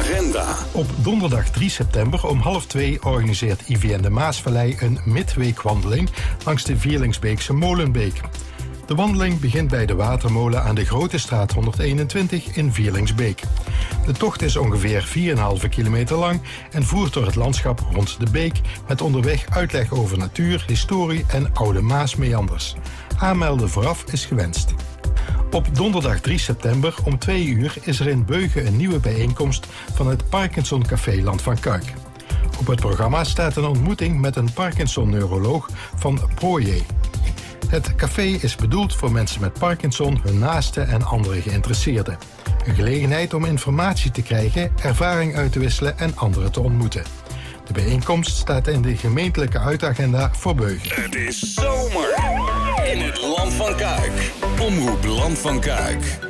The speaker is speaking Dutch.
agenda. Op donderdag 3 september om 1:30 organiseert IVN de Maasvallei een midweekwandeling langs de Vierlingsbeekse Molenbeek. De wandeling begint bij de watermolen aan de Grote Straat 121 in Vierlingsbeek. De tocht is ongeveer 4,5 kilometer lang en voert door het landschap rond de beek met onderweg uitleg over natuur, historie en oude Maasmeanders. Aanmelden vooraf is gewenst. Op donderdag 3 september om 2 uur is er in Beuge een nieuwe bijeenkomst van het Parkinson Café Land van Kuik. Op het programma staat een ontmoeting met een Parkinson-neuroloog van Proje. Het café is bedoeld voor mensen met Parkinson, hun naasten en andere geïnteresseerden. Een gelegenheid om informatie te krijgen, ervaring uit te wisselen en anderen te ontmoeten. De bijeenkomst staat in de gemeentelijke uitagenda voor Beuge. Het is zomer in het Land van Kuik. Omroep Land van Kuik.